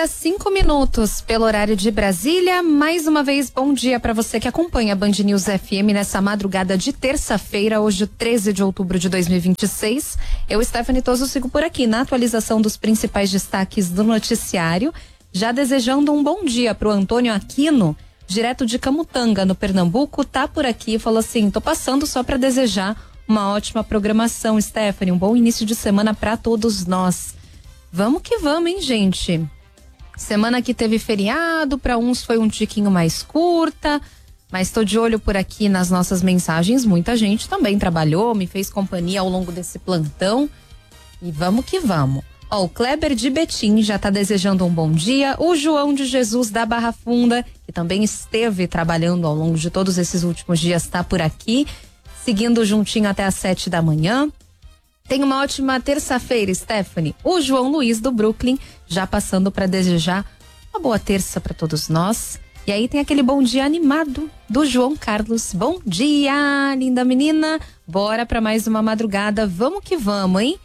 dia, 5 minutos pelo horário de Brasília. Mais uma vez, bom dia para você que acompanha a Band News FM nessa madrugada de terça-feira, hoje 13 de outubro de 2026. Eu, Stephanie Toso, sigo por aqui na atualização dos principais destaques do noticiário, já desejando um bom dia pro Antônio Aquino, direto de Camutanga, no Pernambuco, tá por aqui e falou assim: tô passando só para desejar uma ótima programação, Stephanie, um bom início de semana para todos nós. Vamos que vamos, hein, gente? Semana que teve feriado, para uns foi um tiquinho mais curta, mas tô de olho por aqui nas nossas mensagens. Muita gente também trabalhou, me fez companhia ao longo desse plantão. E vamos que vamos. Ó, o Kleber de Betim já tá desejando um bom dia. O João de Jesus da Barra Funda, que também esteve trabalhando ao longo de todos esses últimos dias, tá por aqui, seguindo juntinho até às 7 da manhã. Tenha uma ótima terça-feira, Stephanie. O João Luiz do Brooklyn já passando para desejar uma boa terça para todos nós. E aí tem aquele bom dia animado do João Carlos. Bom dia, linda menina. Bora para mais uma madrugada. Vamos que vamos, hein?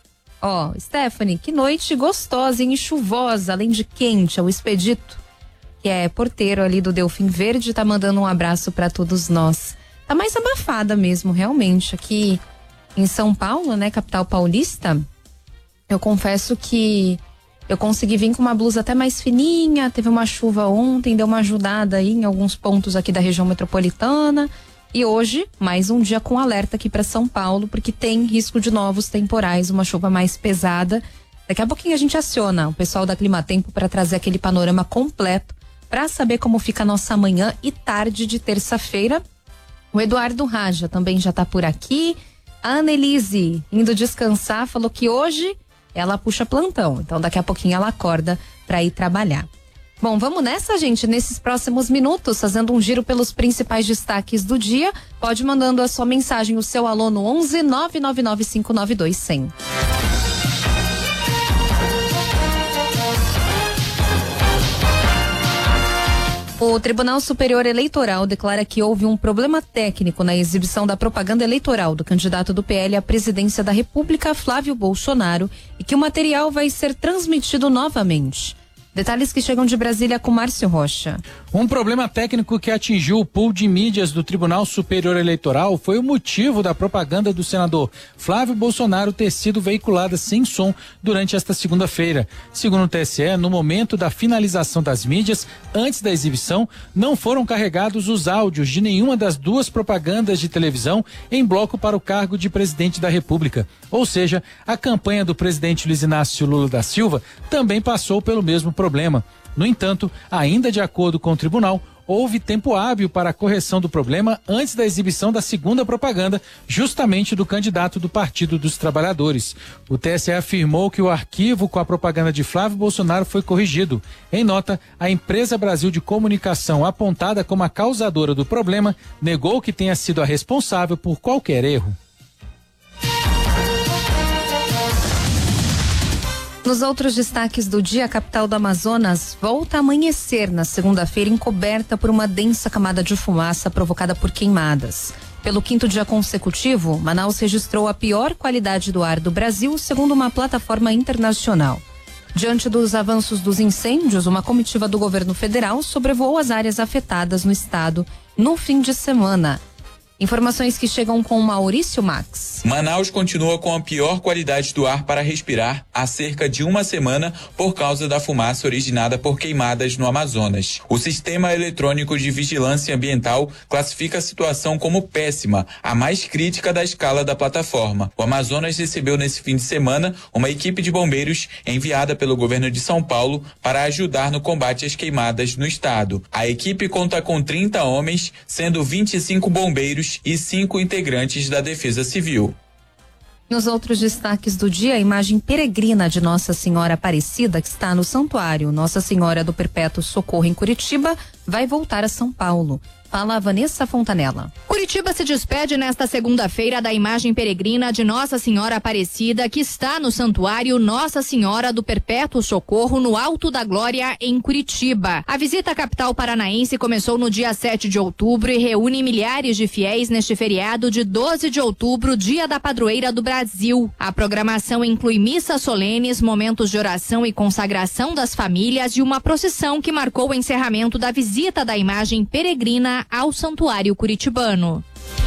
Ó, Stephanie, que noite gostosa e chuvosa, além de quente. É o Expedito, que é porteiro ali do Delfim Verde, tá mandando um abraço para todos nós. Tá mais abafada mesmo, realmente, aqui em São Paulo, né, capital paulista. Eu confesso que eu consegui vir com uma blusa até mais fininha, teve uma chuva ontem, deu uma ajudada aí em alguns pontos aqui da região metropolitana. E hoje, mais um dia com alerta aqui para São Paulo, porque tem risco de novos temporais, uma chuva mais pesada. Daqui a pouquinho a gente aciona o pessoal da Climatempo para trazer aquele panorama completo, para saber como fica a nossa manhã e tarde de terça-feira. O Eduardo Raja também já tá por aqui. A Annelise, indo descansar, falou que hoje ela puxa plantão. Então daqui a pouquinho ela acorda para ir trabalhar. Bom, vamos nessa, gente, nesses próximos minutos, fazendo um giro pelos principais destaques do dia. Pode mandando a sua mensagem, o seu alô no 11 999 592 100. O Tribunal Superior Eleitoral declara que houve um problema técnico na exibição da propaganda eleitoral do candidato do PL à presidência da República, Flávio Bolsonaro, e que o material vai ser transmitido novamente. Detalhes que chegam de Brasília com Márcio Rocha. Um problema técnico que atingiu o pool de mídias do Tribunal Superior Eleitoral foi o motivo da propaganda do senador Flávio Bolsonaro ter sido veiculada sem som durante esta segunda-feira. Segundo o TSE, no momento da finalização das mídias, antes da exibição, não foram carregados os áudios de nenhuma das duas propagandas de televisão em bloco para o cargo de presidente da República. Ou seja, a campanha do presidente Luiz Inácio Lula da Silva também passou pelo mesmo problema. No entanto, ainda de acordo com o tribunal, houve tempo hábil para a correção do problema antes da exibição da segunda propaganda, justamente do candidato do Partido dos Trabalhadores. O TSE afirmou que o arquivo com a propaganda de Flávio Bolsonaro foi corrigido. Em nota, a Empresa Brasil de Comunicação, apontada como a causadora do problema, negou que tenha sido a responsável por qualquer erro. Nos outros destaques do dia, a capital do Amazonas volta a amanhecer na segunda-feira encoberta por uma densa camada de fumaça provocada por queimadas. Pelo 5º dia consecutivo, Manaus registrou a pior qualidade do ar do Brasil, segundo uma plataforma internacional. Diante dos avanços dos incêndios, uma comitiva do governo federal sobrevoou as áreas afetadas no estado no fim de semana. Informações que chegam com Maurício Max. Manaus continua com a pior qualidade do ar para respirar há cerca de uma semana por causa da fumaça originada por queimadas no Amazonas. O Sistema Eletrônico de Vigilância Ambiental classifica a situação como péssima, a mais crítica da escala da plataforma. O Amazonas recebeu nesse fim de semana uma equipe de bombeiros enviada pelo governo de São Paulo para ajudar no combate às queimadas no estado. A equipe conta com 30 homens, sendo 25 bombeiros e 5 integrantes da Defesa Civil. Nos outros destaques do dia, a imagem peregrina de Nossa Senhora Aparecida, que está no Santuário Nossa Senhora do Perpétuo Socorro em Curitiba, vai voltar a São Paulo. Fala a Vanessa Fontanella. Curitiba se despede nesta segunda-feira da imagem peregrina de Nossa Senhora Aparecida, que está no Santuário Nossa Senhora do Perpétuo Socorro, no Alto da Glória, em Curitiba. A visita à capital paranaense começou no dia 7 de outubro e reúne milhares de fiéis neste feriado de 12 de outubro, dia da padroeira do Brasil. A programação inclui missas solenes, momentos de oração e consagração das famílias e uma procissão que marcou o encerramento da visita da imagem peregrina ao Santuário Curitibano.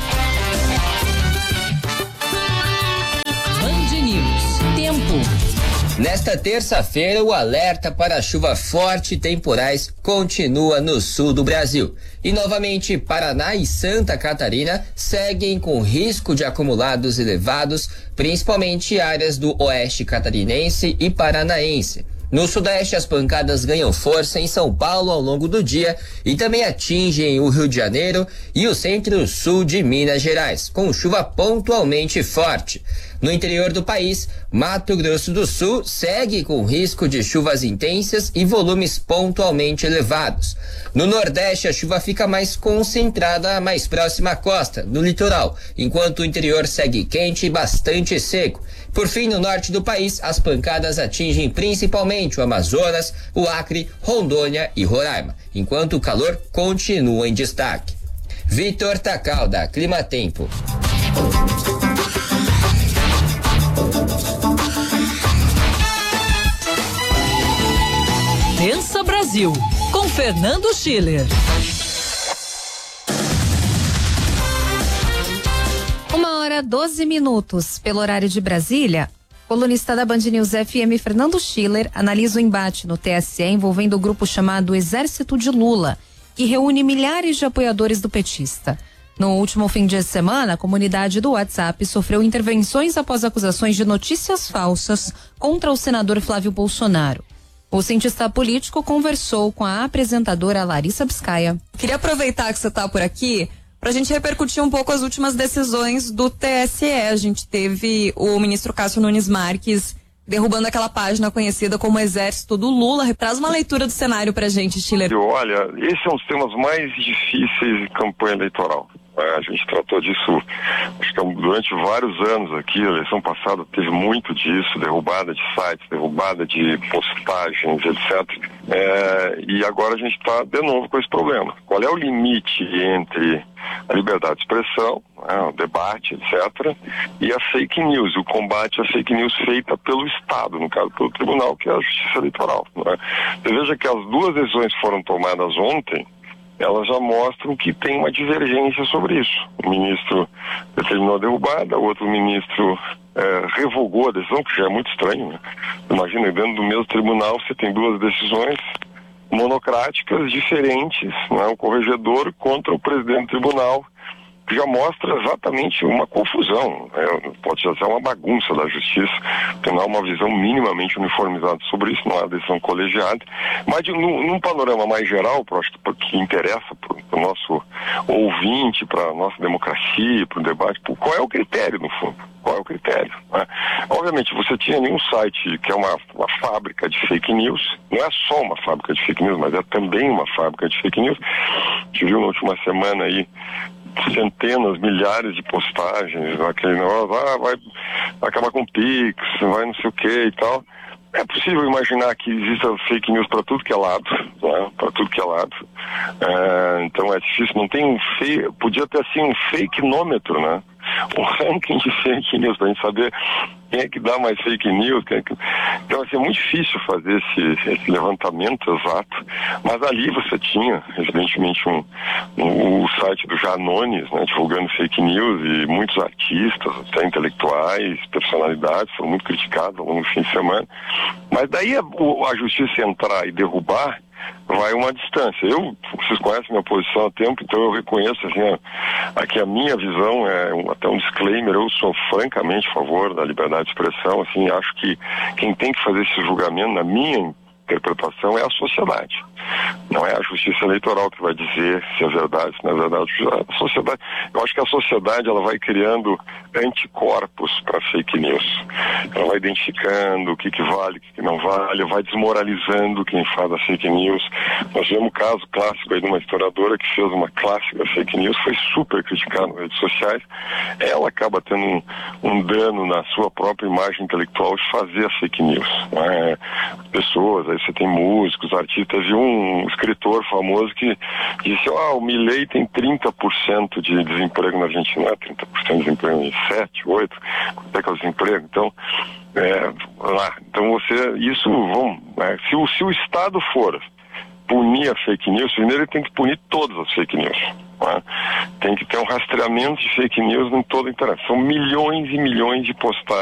Band News. Tempo. Nesta terça-feira, o alerta para chuva forte e temporais continua no sul do Brasil. E novamente, Paraná e Santa Catarina seguem com risco de acumulados elevados, principalmente áreas do oeste catarinense e paranaense. No sudeste, as pancadas ganham força em São Paulo ao longo do dia e também atingem o Rio de Janeiro e o centro-sul de Minas Gerais, com chuva pontualmente forte. No interior do país, Mato Grosso do Sul segue com risco de chuvas intensas e volumes pontualmente elevados. No Nordeste, a chuva fica mais concentrada mais próxima à costa, no litoral, enquanto o interior segue quente e bastante seco. Por fim, no norte do país, as pancadas atingem principalmente o Amazonas, o Acre, Rondônia e Roraima, enquanto o calor continua em destaque. Vitor Tacalda, Clima Tempo. Pensa Brasil, com Fernando Schiller. 1h12, pelo horário de Brasília. Colunista da Band News FM, Fernando Schiller, analisa o embate no TSE envolvendo o grupo chamado Exército de Lula, que reúne milhares de apoiadores do petista. No último fim de semana, a comunidade do WhatsApp sofreu intervenções após acusações de notícias falsas contra o senador Flávio Bolsonaro. O cientista político conversou com a apresentadora Larissa Biscaia. Queria aproveitar que você está por aqui para a gente repercutir um pouco as últimas decisões do TSE. A gente teve o ministro Cássio Nunes Marques derrubando aquela página conhecida como Exército do Lula. Traz uma leitura do cenário pra gente, Schiller. Olha, esse é um dos temas mais difíceis de campanha eleitoral. A gente tratou disso, acho que durante vários anos aqui. A eleição passada teve muito disso, derrubada de sites, derrubada de postagens, etc. E agora a gente está de novo com esse problema. Qual é o limite entre a liberdade de expressão, o debate, etc., e a fake news, o combate à fake news feita pelo Estado, no caso pelo Tribunal, que é a Justiça Eleitoral. Você veja que as duas decisões que foram tomadas ontem, elas já mostram que tem uma divergência sobre isso. O ministro determinou a derrubada, o outro ministro revogou a decisão, que já é muito estranho, né? Imagina, dentro do mesmo tribunal você tem duas decisões monocráticas diferentes, né? O corregedor contra o presidente do tribunal, que já mostra exatamente uma confusão, pode já ser uma bagunça da justiça, porque não há uma visão minimamente uniformizada sobre isso, não há decisão colegiada. Mas num panorama mais geral, que interessa para o nosso ouvinte, para a nossa democracia, para o debate, qual é o critério, no fundo? Qual é o critério? Né? Obviamente, você tinha nenhum site que é uma fábrica de fake news, não é só uma fábrica de fake news, mas é também uma fábrica de fake news. A gente viu na última semana aí centenas, milhares de postagens, aquele negócio, vai acabar com o Pix, vai não sei o que e tal. É possível imaginar que exista fake news para tudo que é lado, né? Para tudo que é lado. Então é difícil, não tem podia ter assim um fakenômetro, né? Um ranking de fake news pra gente saber quem é que dá mais fake news, Então assim, é muito difícil fazer esse levantamento exato, mas ali você tinha evidentemente o site do Janones, né, divulgando fake news, e muitos artistas, até intelectuais, personalidades foram muito criticados ao longo do fim de semana, mas daí a justiça entrar e derrubar vai uma distância. Vocês conhecem minha posição há tempo, então eu reconheço assim, aqui a minha visão até um disclaimer, eu sou francamente a favor da liberdade de expressão, assim, acho que quem tem que fazer esse julgamento, na minha interpretação é a sociedade. Não é a justiça eleitoral que vai dizer se é verdade, se não é verdade. A sociedade, eu acho que a sociedade ela vai criando anticorpos para fake news. Ela vai identificando o que vale, o que não vale, vai desmoralizando quem faz a fake news. Nós tivemos um caso clássico aí de uma historiadora que fez uma clássica fake news, foi super criticada nas redes sociais. Ela acaba tendo um dano na sua própria imagem intelectual de fazer a fake news. Né? Pessoas, aí você tem músicos, artistas. Teve um escritor famoso que disse: o Milei tem 30% de desemprego na Argentina. Não é 30% de desemprego em 7, 8, quanto é que é o desemprego? Então, se o Estado for punir a fake news, primeiro ele tem que punir todas as fake news. Né? Tem que ter um rastreamento de fake news em toda a internet. São milhões e milhões de postagens